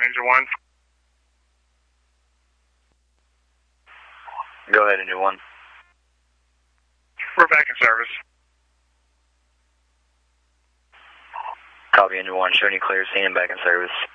Engine 1. Go ahead, Engine 1. We're back in service. Copy, Engine 1. Showing you clear scene and back in service.